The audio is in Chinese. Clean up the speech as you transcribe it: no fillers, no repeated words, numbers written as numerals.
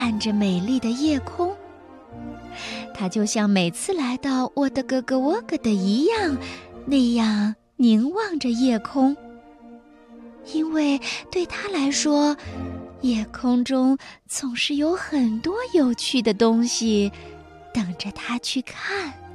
看着美丽的夜空。他就像每次来到我的哥哥沃格的一样，那样凝望着夜空。因为对他来说，夜空中总是有很多有趣的东西等着他去看。